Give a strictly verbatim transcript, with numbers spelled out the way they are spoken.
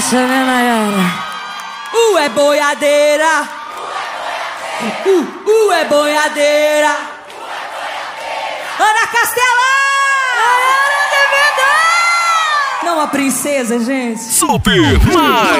Nossa, né, Nayara? Uh, é boiadeira. Uh, uh, é boiadeira. Ana Castela! Nayara de verdade! Não, a princesa, gente. Super Mais!